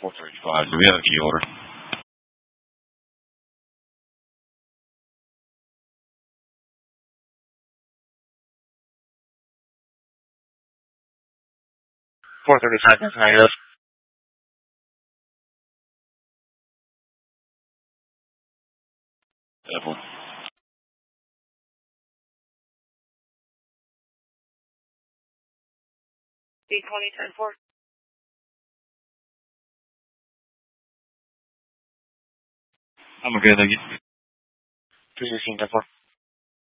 435, do we have a key order? $435, that's negative. Airport. B2010-4. I'm okay, thank you. 216-4.